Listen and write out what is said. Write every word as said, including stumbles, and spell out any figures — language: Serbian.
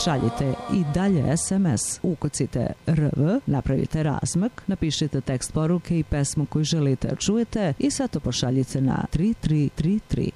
šaljite i dalje es em es. Ukucite R V, napravite razmak, napišite tekst poruke i pesmu koju želite da čujete i sad to pošaljite na tri tri tri tri.